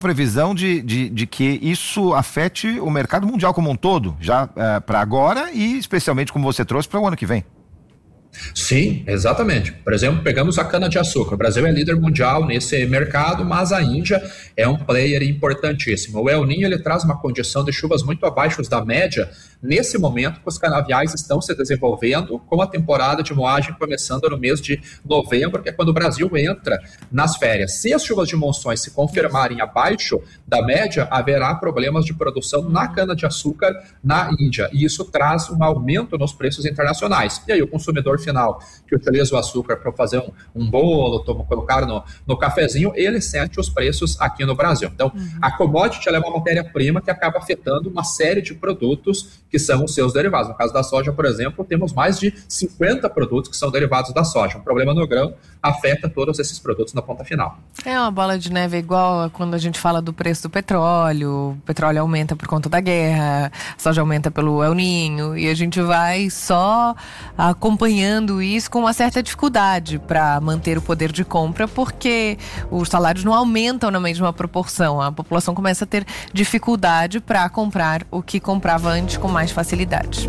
previsão de que isso afete o mercado mundial como um todo, já para agora e especialmente, como você trouxe, para o ano que vem. Sim, exatamente. Por exemplo, pegamos a cana-de-açúcar. O Brasil é líder mundial nesse mercado, mas a Índia é um player importantíssimo. O El Niño, ele traz uma condição de chuvas muito abaixo da média. Nesse momento, os canaviais estão se desenvolvendo, com a temporada de moagem começando no mês de novembro, que é quando o Brasil entra nas férias. Se as chuvas de monções se confirmarem abaixo da média, haverá problemas de produção na cana-de-açúcar na Índia. E isso traz um aumento nos preços internacionais. E aí o consumidor final que utiliza o açúcar para fazer um bolo, colocar no cafezinho, ele sente os preços aqui no Brasil. Então, a commodity ela é uma matéria-prima que acaba afetando uma série de produtos que são os seus derivados. No caso da soja, por exemplo, temos mais de 50 produtos que são derivados da soja. Um problema no grão afeta todos esses produtos na ponta final. É uma bola de neve igual a quando a gente fala do preço do petróleo. O petróleo aumenta por conta da guerra, a soja aumenta pelo El Niño, e a gente vai só acompanhando isso com uma certa dificuldade para manter o poder de compra, porque os salários não aumentam na mesma proporção. A população começa a ter dificuldade para comprar o que comprava antes com mais facilidade.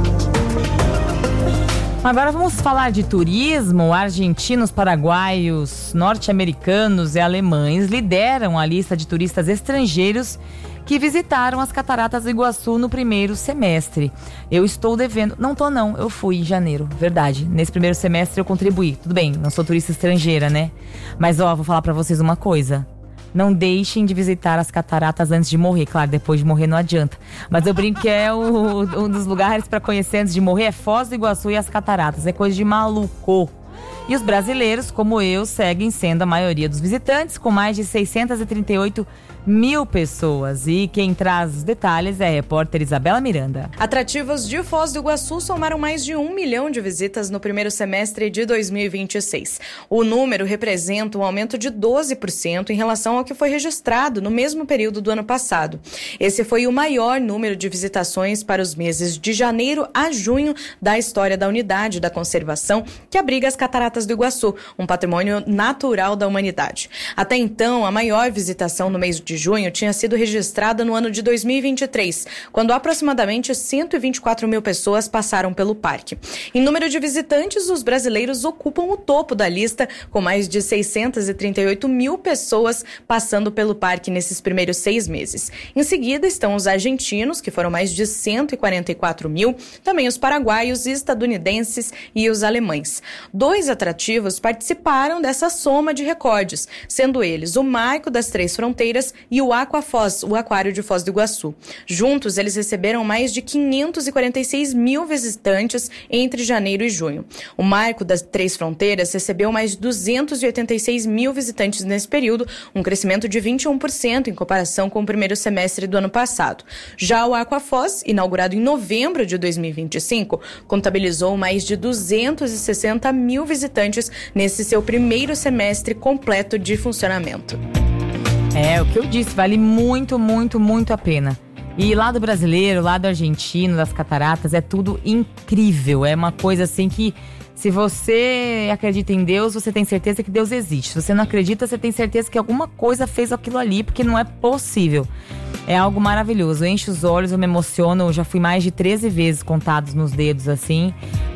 Agora vamos falar de turismo. Argentinos, paraguaios, norte-americanos e alemães lideram a lista de turistas estrangeiros que visitaram as Cataratas do Iguaçu no primeiro semestre. Eu estou devendo... Não tô não, eu fui em janeiro, verdade. Nesse primeiro semestre eu contribuí. Tudo bem, não sou turista estrangeira, né? Mas vou falar pra vocês uma coisa. Não deixem de visitar as cataratas antes de morrer. Claro, depois de morrer não adianta. Mas eu brinco que é um dos lugares para conhecer antes de morrer é Foz do Iguaçu e as cataratas. É coisa de maluco. E os brasileiros, como eu, seguem sendo a maioria dos visitantes, com mais de 638 mil pessoas. E quem traz os detalhes é a repórter Isabela Miranda. Atrativos de Foz do Iguaçu somaram mais de 1 milhão de visitas no primeiro semestre de 2026. O número representa um aumento de 12% em relação ao que foi registrado no mesmo período do ano passado. Esse foi o maior número de visitações para os meses de janeiro a junho da história da unidade da conservação que abriga as Cataratas do Iguaçu, um patrimônio natural da humanidade. Até então, a maior visitação no mês de junho tinha sido registrada no ano de 2023, quando aproximadamente 124 mil pessoas passaram pelo parque. Em número de visitantes, os brasileiros ocupam o topo da lista, com mais de 638 mil pessoas passando pelo parque nesses primeiros 6 meses. Em seguida estão os argentinos, que foram mais de 144 mil, também os paraguaios, estadunidenses e os alemães. 2 atrativos participaram dessa soma de recordes, sendo eles o Marco das Três Fronteiras e o Aquafoz, o Aquário de Foz do Iguaçu. Juntos, eles receberam mais de 546 mil visitantes entre janeiro e junho. O Marco das Três Fronteiras recebeu mais de 286 mil visitantes nesse período, um crescimento de 21% em comparação com o primeiro semestre do ano passado. Já o Aquafoz, inaugurado em novembro de 2025, contabilizou mais de 260 mil visitantes nesse seu primeiro semestre completo de funcionamento. É, o que eu disse, vale muito, muito, muito a pena. E lado brasileiro, lado argentino, das cataratas, é tudo incrível. É uma coisa assim que, se você acredita em Deus, você tem certeza que Deus existe. Se você não acredita, você tem certeza que alguma coisa fez aquilo ali, porque não é possível. É algo maravilhoso, enche os olhos, eu me emociono. Eu já fui mais de 13 vezes contados nos dedos, assim.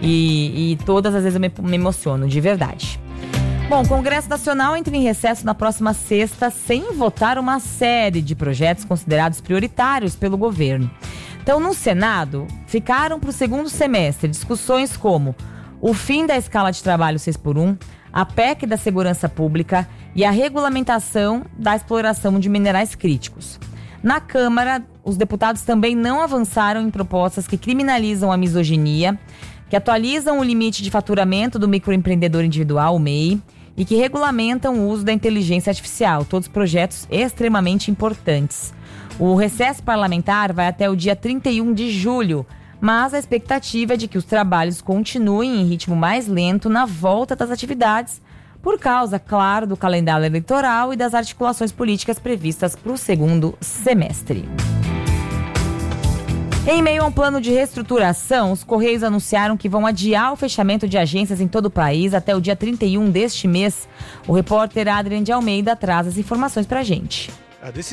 E todas as vezes eu me emociono, de verdade. Bom, o Congresso Nacional entra em recesso na próxima sexta sem votar uma série de projetos considerados prioritários pelo governo. Então, no Senado, ficaram para o segundo semestre discussões como o fim da escala de trabalho 6x1, a PEC da segurança pública e a regulamentação da exploração de minerais críticos. Na Câmara, os deputados também não avançaram em propostas que criminalizam a misoginia, que atualizam o limite de faturamento do microempreendedor individual, o MEI, e que regulamentam o uso da inteligência artificial, todos projetos extremamente importantes. O recesso parlamentar vai até o dia 31 de julho, mas a expectativa é de que os trabalhos continuem em ritmo mais lento na volta das atividades, por causa, claro, do calendário eleitoral e das articulações políticas previstas para o segundo semestre. Em meio a um plano de reestruturação, os Correios anunciaram que vão adiar o fechamento de agências em todo o país até o dia 31 deste mês. O repórter Adrian de Almeida traz as informações pra gente. A